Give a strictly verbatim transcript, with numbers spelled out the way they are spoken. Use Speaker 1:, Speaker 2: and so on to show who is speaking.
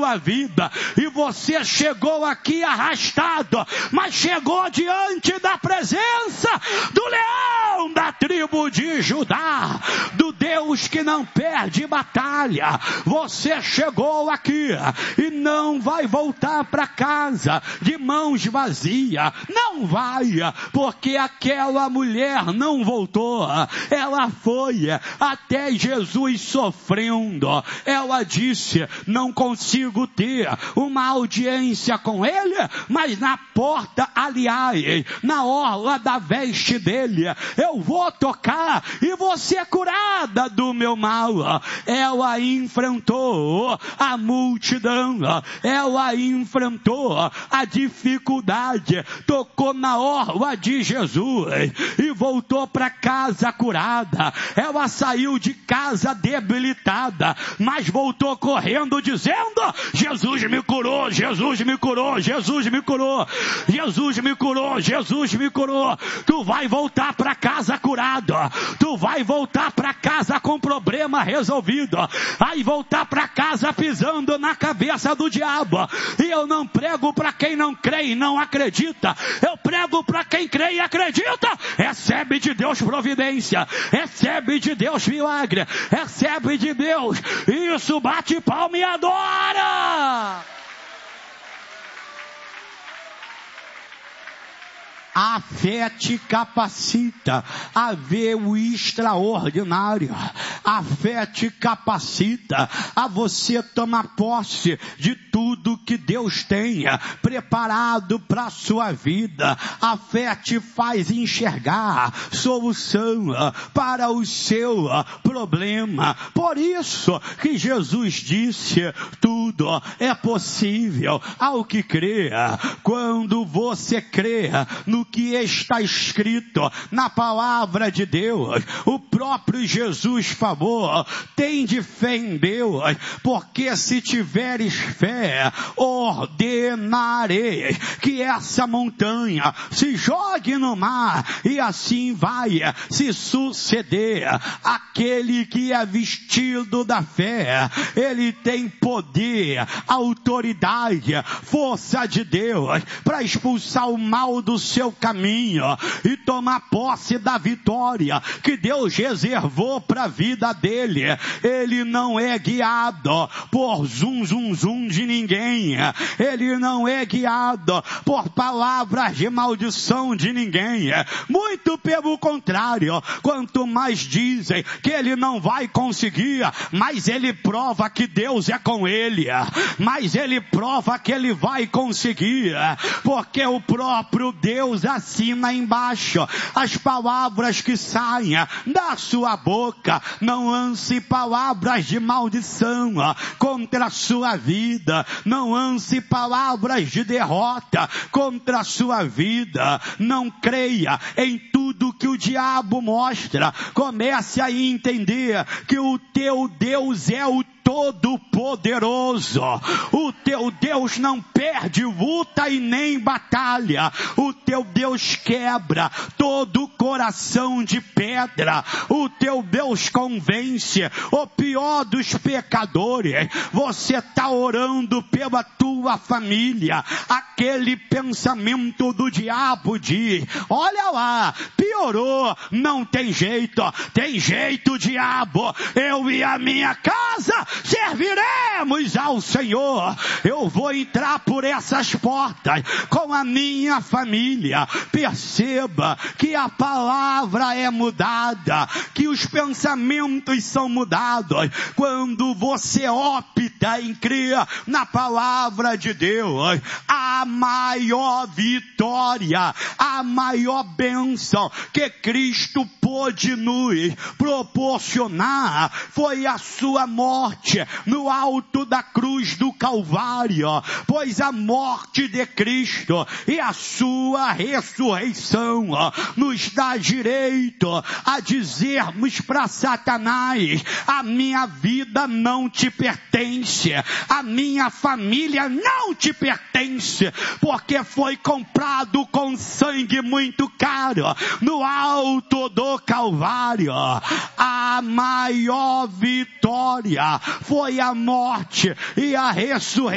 Speaker 1: sua vida. E você chegou aqui arrastado, mas chegou diante da presença do leão da tribo de Judá, do Deus que não perde batalha. Você chegou aqui e não vai voltar para casa de mãos vazias. Não vai, porque aquela mulher não voltou. Ela foi até Jesus sofrendo. Ela disse: não consigo ter uma audiência com ele, mas na porta, aliás, na orla da veste dele, eu vou tocar e vou ser curada do meu mal. Ela enfrentou a multidão, ela enfrentou a dificuldade, tocou na orla de Jesus e voltou para casa curada. Ela saiu de casa debilitada, mas voltou correndo dizendo: Jesus me curou, Jesus me curou, Jesus me curou, Jesus me curou, Jesus me curou. Tu vai voltar para casa curado, tu vai voltar para casa com problema resolvido, vai voltar para casa pisando na cabeça do diabo. E eu não prego para quem não crê e não acredita, eu prego para quem crê e acredita. Recebe de Deus providência, recebe de Deus milagre, recebe de Deus. Isso, bate palma e adora. A fé te capacita a ver o extraordinário. A fé te capacita a você tomar posse de tudo que Deus tenha preparado para a sua vida. A fé te faz enxergar solução para o seu problema. Por isso que Jesus disse: tudo é possível ao que crê. Quando você crê no que está escrito na palavra de Deus, o próprio Jesus falou: tende fé em Deus, porque se tiveres fé, ordenarei que essa montanha se jogue no mar, e assim vai se suceder. Aquele que é vestido da fé, ele tem poder, autoridade, força de Deus para expulsar o mal do seu caminho e tomar posse da vitória que Deus reservou para a vida dele. Ele não é guiado por zum zum zum de ninguém, ele não é guiado por palavras de maldição de ninguém, muito pelo contrário. Quanto mais dizem que ele não vai conseguir, mais ele prova que Deus é com ele, mas ele prova que ele vai conseguir, porque o próprio Deus assina embaixo as palavras que saem da sua boca. Não lance palavras de maldição contra a sua vida, não lance palavras de derrota contra a sua vida. Não creia em tudo que o diabo mostra. Comece a entender que o teu Deus é o Todo-Poderoso. O teu Deus não perde luta e nem batalha. O teu Deus quebra todo coração de pedra. O teu Deus convence o pior dos pecadores. Você está orando pela tua família. Aquele pensamento do diabo diz: olha lá, piorou, não tem jeito. Tem jeito, diabo. Eu e a minha casa serviremos ao Senhor. Eu vou entrar por essas portas com a minha família. Perceba que a palavra é mudada, que os pensamentos são mudados quando você opta em crer na palavra de Deus. A maior vitória, a maior bênção que Cristo pôde nos proporcionar foi a sua morte no alto da cruz do Calvário, pois a morte de Cristo e a sua ressurreição nos dá direito a dizermos para Satanás: a minha vida não te pertence, a minha família não te pertence, porque foi comprado com sangue muito caro no alto do Calvário. A maior vitória foi a morte e a ressurreição